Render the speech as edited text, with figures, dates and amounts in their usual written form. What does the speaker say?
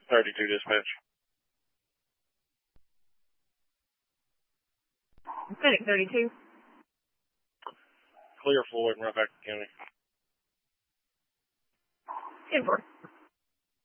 32 dispatch. Clinic 32. Clear Floyd and right back to County. 10-4.